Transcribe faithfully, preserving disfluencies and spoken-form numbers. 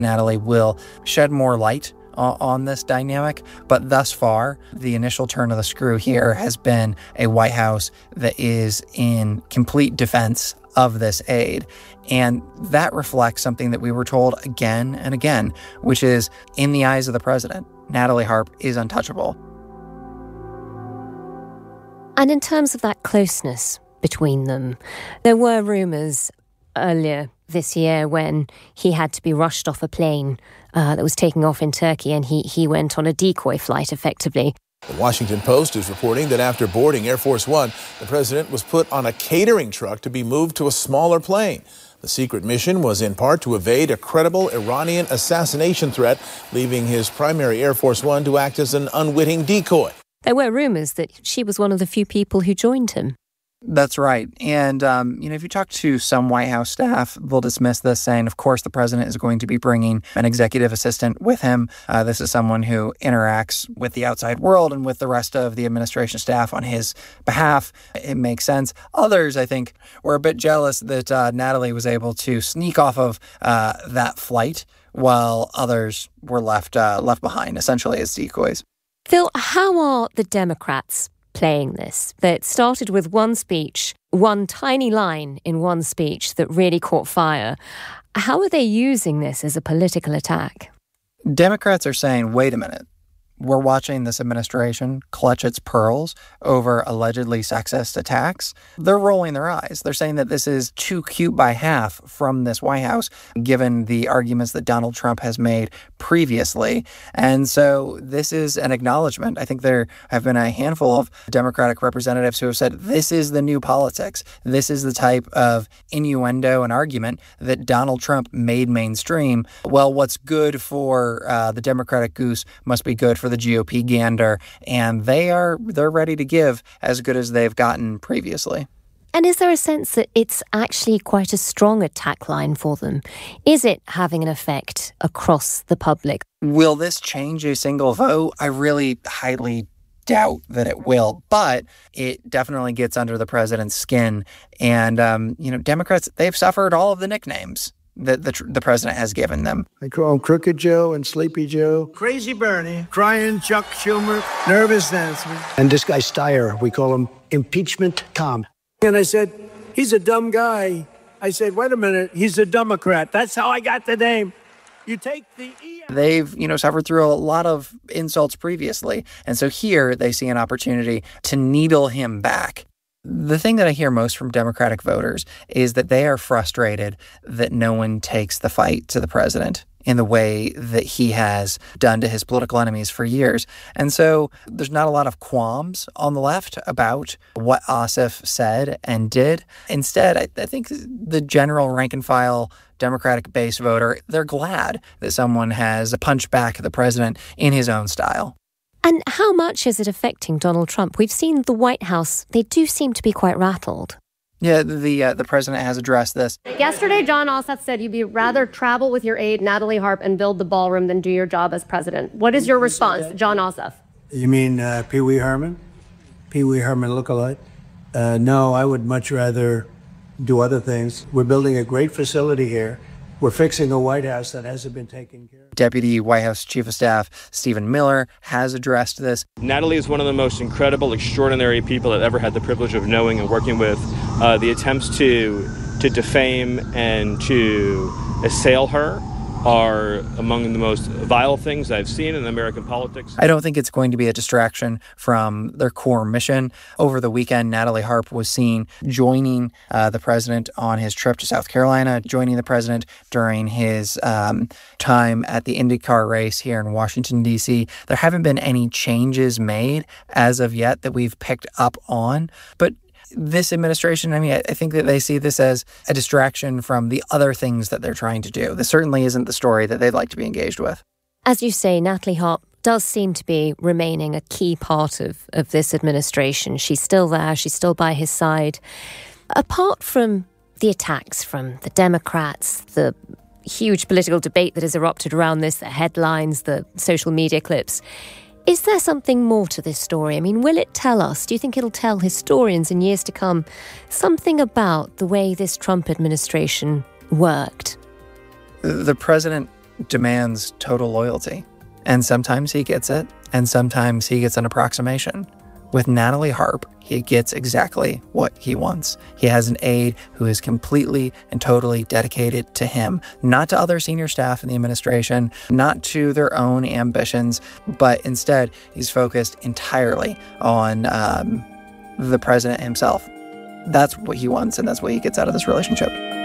Natalie will shed more light on this dynamic, but thus far, the initial turn of the screw here has been a White House that is in complete defense of this aid. And that reflects something that we were told again and again, which is, in the eyes of the president, Natalie Harp is untouchable. And in terms of that closeness between them, there were rumors earlier this year when he had to be rushed off a plane uh, that was taking off in Turkey, and he, he went on a decoy flight, effectively. The Washington Post is reporting that after boarding Air Force One, the president was put on a catering truck to be moved to a smaller plane. The secret mission was in part to evade a credible Iranian assassination threat, leaving his primary Air Force One to act as an unwitting decoy. There were rumors that she was one of the few people who joined him. That's right. And, um, you know, if you talk to some White House staff, they'll dismiss this, saying, of course, the president is going to be bringing an executive assistant with him. Uh, this is someone who interacts with the outside world and with the rest of the administration staff on his behalf. It makes sense. Others, I think, were a bit jealous that uh, Natalie was able to sneak off of uh, that flight while others were left uh, left behind, essentially as decoys. Phil, how are the Democrats playing this? That started with one speech, one tiny line in one speech that really caught fire. How are they using this as a political attack? Democrats are saying, wait a minute. We're watching this administration clutch its pearls over allegedly sexist attacks. They're rolling their eyes. They're saying that this is too cute by half from this White House, given the arguments that Donald Trump has made previously. And so this is an acknowledgement. I think there have been a handful of Democratic representatives who have said, this is the new politics. This is the type of innuendo and argument that Donald Trump made mainstream. Well, what's good for uh, the Democratic goose must be good for the G O P gander, and they are they're ready to give as good as they've gotten previously. And is there a sense that it's actually quite a strong attack line for them? Is it having an effect across the public? Will this change a single vote? I really highly doubt that it will, but it definitely gets under the president's skin. And, um, you know, Democrats, they've suffered all of the nicknames that the, the president has given them. They call him Crooked Joe and Sleepy Joe. Crazy Bernie, crying Chuck Schumer, nervous Nancy. And this guy Steyer, we call him Impeachment Tom. And I said, he's a dumb guy. I said, wait a minute, he's a Democrat. That's how I got the name. You take the E. They've, you know, suffered through a lot of insults previously. And so here they see an opportunity to needle him back. The thing that I hear most from Democratic voters is that they are frustrated that no one takes the fight to the president in the way that he has done to his political enemies for years. And so there's not a lot of qualms on the left about what Ossoff said and did. Instead, I, I think the general rank and file Democratic base voter, they're glad that someone has punched back the president in his own style. And how much is it affecting Donald Trump? We've seen the White House, they do seem to be quite rattled. Yeah, the uh, the president has addressed this. Yesterday, Jon Ossoff said you'd be rather travel with your aide, Natalie Harp, and build the ballroom than do your job as president. What is your response to Jon Ossoff? You mean uh, Pee Wee Herman? Pee Wee Herman lookalike? Uh, no, I would much rather do other things. We're building a great facility here. We're fixing a White House that hasn't been taken care of. Deputy White House Chief of Staff Stephen Miller has addressed this. Natalie is one of the most incredible, extraordinary people I've ever had the privilege of knowing and working with. Uh, the attempts to to defame and to assail her are among the most vile things I've seen in American politics. I don't think it's going to be a distraction from their core mission. Over the weekend, Natalie Harp was seen joining uh, the president on his trip to South Carolina, joining the president during his um, time at the IndyCar race here in Washington, D C. There haven't been any changes made as of yet that we've picked up on, but this administration, I mean, I think that they see this as a distraction from the other things that they're trying to do. This certainly isn't the story that they'd like to be engaged with. As you say, Natalie Harp does seem to be remaining a key part of, of this administration. She's still there. She's still by his side. Apart from the attacks from the Democrats, the huge political debate that has erupted around this, the headlines, the social media clips, is there something more to this story? I mean, will it tell us, do you think it'll tell historians in years to come something about the way this Trump administration worked? The president demands total loyalty. And sometimes he gets it, and sometimes he gets an approximation. With Natalie Harp, he gets exactly what he wants. He has an aide who is completely and totally dedicated to him, not to other senior staff in the administration, not to their own ambitions, but instead he's focused entirely on um, the president himself. That's what he wants, and that's what he gets out of this relationship.